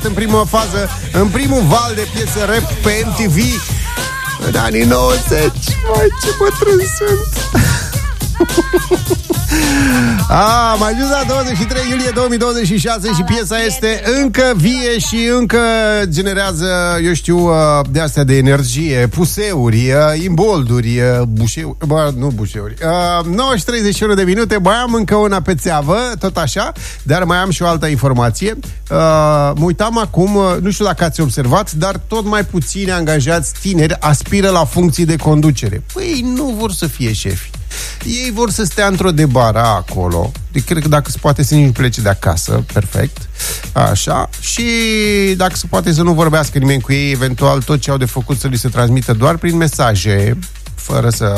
intrat în prima fază, în primul val de piese rap pe MTV în anii 90. Mai ce bătrân sunt. Am ajuns la 23 iulie 2026 și piesa este încă vie și încă generează, eu știu, de astea de energie, puseuri, imbolduri, bușeuri, nu bușeuri. 9:31 de minute, mai am încă una pe țeavă, tot așa, dar mai am și o altă informație. Mă uitam acum, nu știu dacă ați observat, dar tot mai puțini angajați tineri aspiră la funcții de conducere. Păi nu vor să fie șefi. Ei vor să stea într-o debară acolo. Cred că dacă se poate să nici plece de acasă. Perfect. Așa. Și dacă se poate să nu vorbească nimeni cu ei, eventual tot ce au de făcut să li se transmită doar prin mesaje, fără să,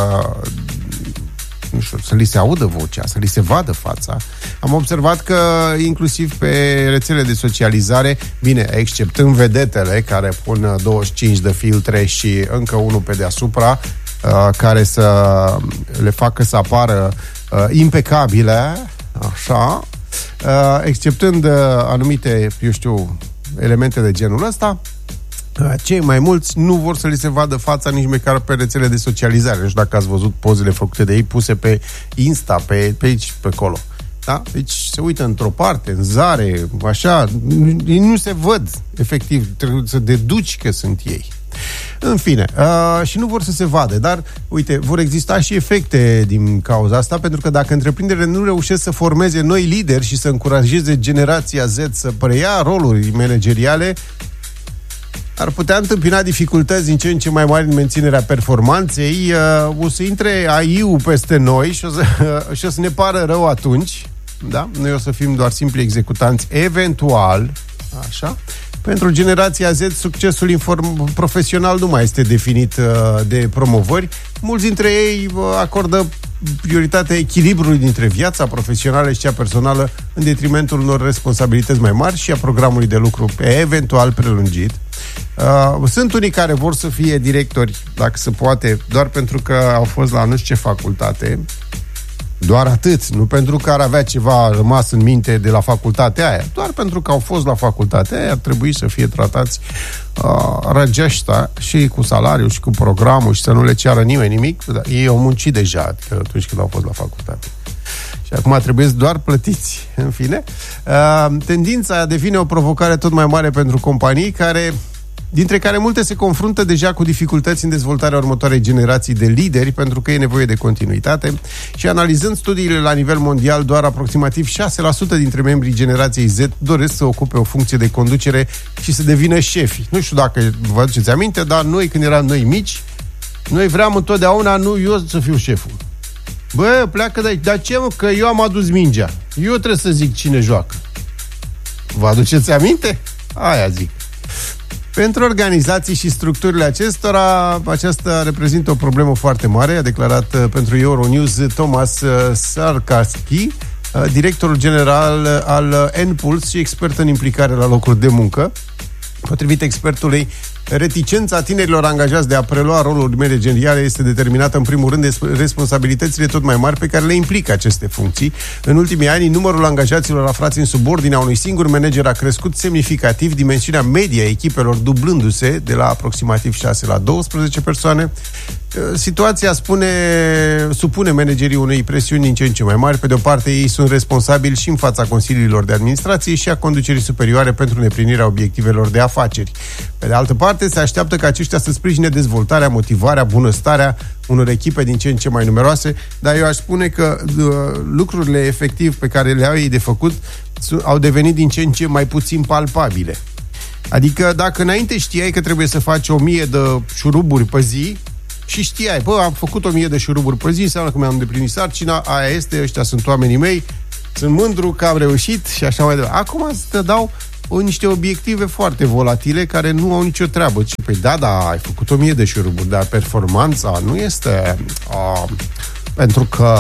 nu știu, să li se audă vocea, să li se vadă fața. Am observat că inclusiv pe rețele de socializare, bine, exceptând vedetele care pun 25 de filtre și încă unul pe deasupra, care să le facă să apară impecabile, așa, exceptând anumite, eu știu, elemente de genul ăsta, cei mai mulți nu vor să li se vadă fața nici măcar pe rețele de socializare. Nu știu dacă ați văzut pozele făcute de ei puse pe Insta, pe aici, pe acolo. Da? Deci se uită într-o parte, în zare, așa, nu se văd, efectiv, trebuie să deduci că sunt ei. În fine, și nu vor să se vadă, dar, uite, vor exista și efecte din cauza asta, pentru că dacă întreprinderile nu reușesc să formeze noi lideri și să încurajeze generația Z să preia roluri manageriale, ar putea întâmpina dificultăți din ce în ce mai mari în menținerea performanței. O să intre AI-ul peste noi și o să ne pară rău atunci, da? Noi o să fim doar simpli executanți, eventual, așa. Pentru generația Z, succesul profesional nu mai este definit de promovări. Mulți dintre ei acordă prioritatea echilibrului dintre viața profesională și cea personală în detrimentul unor responsabilități mai mari și a programului de lucru eventual prelungit. Sunt unii care vor să fie directori, dacă se poate, doar pentru că au fost la nu știu ce facultate. Doar atât, nu pentru că ar avea ceva rămas în minte de la facultatea aia, doar pentru că au fost la facultatea aia, ar trebui să fie tratați răgeșta și cu salariul și cu programul și să nu le ceară nimeni nimic. Ei au muncit deja atunci când au fost la facultate. Și acum trebuie doar plătiți. În fine, tendința devine o provocare tot mai mare pentru companii dintre care multe se confruntă deja cu dificultăți în dezvoltarea următoarei generații de lideri, pentru că e nevoie de continuitate. Și analizând studiile la nivel mondial, doar aproximativ 6% dintre membrii generației Z doresc să ocupe o funcție de conducere și să devină șefi. Nu știu dacă vă aduceți aminte, dar noi, când eram noi mici, noi vreau întotdeauna, nu eu să fiu șeful. Bă, pleacă de aici. Dar ce, mă? Că eu am adus mingea. Eu trebuie să zic cine joacă. Vă aduceți aminte? Aia zic. Pentru organizații și structurile acestora, aceasta reprezintă o problemă foarte mare, a declarat pentru Euronews Thomas Sarkarski, directorul general al N-Pulse și expert în implicare la locuri de muncă. Potrivit expertului, reticența tinerilor angajați de a prelua roluri manageriale este determinată în primul rând de responsabilitățile tot mai mari pe care le implică aceste funcții. În ultimii ani, numărul angajaților aflați în subordinea unui singur manager a crescut semnificativ, dimensiunea medie a echipelor dublându-se de la aproximativ 6 la 12 persoane. Situația supune managerii unei presiuni din ce în ce mai mari. Pe de o parte, ei sunt responsabili și în fața consiliilor de administrație și a conducerii superioare pentru îndeplinirea obiectivelor de afaceri. Pe de altă parte, se așteaptă ca aceștia să sprijine dezvoltarea, motivarea, bunăstarea unor echipe din ce în ce mai numeroase, dar eu aș spune că lucrurile efectiv pe care le au ei de făcut au devenit din ce în ce mai puțin palpabile. Adică dacă înainte știai că trebuie să faci 1000 de șuruburi pe zi și știai, am făcut 1000 de șuruburi pe zi, înseamnă că mi-am îndeplinit sarcina, aia este, ăștia sunt oamenii mei, sunt mândru că am reușit și așa mai departe. Acum te dau niște obiective foarte volatile care nu au nicio treabă. Păi da, ai făcut 1000 de șuruburi, dar performanța nu este pentru că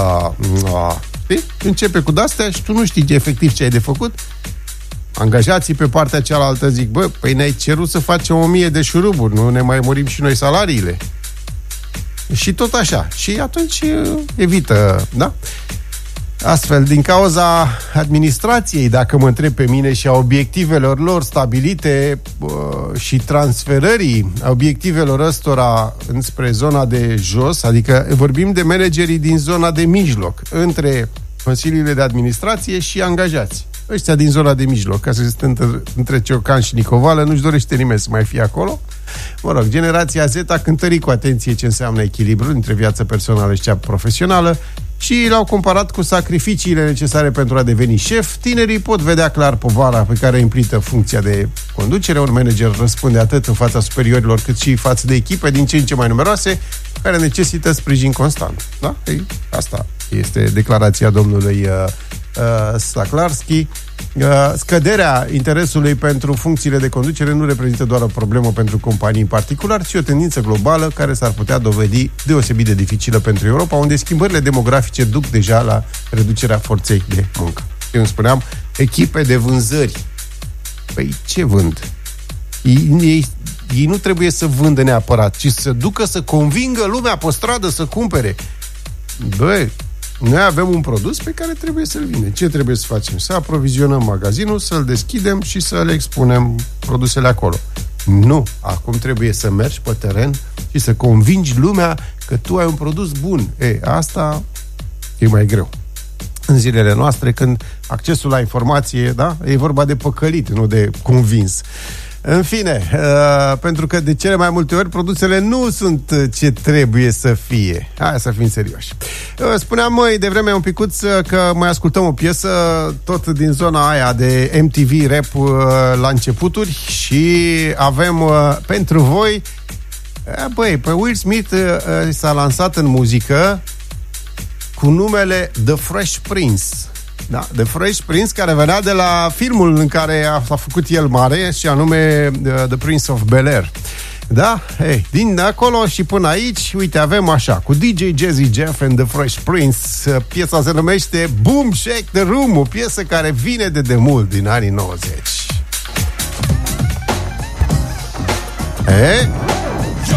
începe cu de-astea și tu nu știi efectiv ce ai de făcut. Angajații pe partea cealaltă zic, păi ne-ai cerut să facem 1000 de șuruburi, nu ne mai mărim și noi salariile. Și tot așa. Și atunci evită, da? Astfel, din cauza administrației, dacă mă întreb pe mine, și a obiectivelor lor stabilite și transferării obiectivelor ăstora înspre zona de jos, adică vorbim de managerii din zona de mijloc, între consiliile de administrație și angajați. Ăștia din zona de mijloc, ca să se între Ciocan și Nicovală, nu-și dorește nimeni să mai fie acolo. Mă rog, generația Z a cântărit cu atenție ce înseamnă echilibru între viața personală și cea profesională și l-au comparat cu sacrificiile necesare pentru a deveni șef. Tinerii pot vedea clar povara pe care implică funcția de conducere. Un manager răspunde atât în fața superiorilor, cât și față de echipe din ce în ce mai numeroase, care necesită sprijin constant. Da? Ei, asta este declarația domnului Saklarski. Scăderea interesului pentru funcțiile de conducere nu reprezintă doar o problemă pentru companii în particular, ci o tendință globală care s-ar putea dovedi deosebit de dificilă pentru Europa, unde schimbările demografice duc deja la reducerea forței de muncă. Eu îmi spuneam, echipe de vânzări. Păi ce vând? Ei nu trebuie să vândă neapărat, ci să ducă să convingă lumea pe stradă să cumpere. Băi, noi avem un produs pe care trebuie să-l vindem. Ce trebuie să facem? Să aprovizionăm magazinul, să-l deschidem și să le expunem produsele acolo. Nu. Acum trebuie să mergi pe teren și să convingi lumea că tu ai un produs bun. Asta e mai greu. În zilele noastre, când accesul la informație, da, e vorba de păcălit, nu de convins. În fine, pentru că de cele mai multe ori produsele nu sunt ce trebuie să fie. Hai să fim serioși. Spuneam mai devreme un picuț că mai ascultăm o piesă tot din zona aia de MTV Rap la începuturi și avem pentru voi, băi, pe Will Smith s-a lansat în muzică cu numele The Fresh Prince. Da, The Fresh Prince, care venea de la filmul în care a făcut el mare, și anume The Prince of Bel-Air. Da? Hey, din acolo și până aici, uite, avem așa, cu DJ Jazzy Jeff and The Fresh Prince. Piesa se numește Boom Shake the Room, o piesă care vine de demult, din anii 90.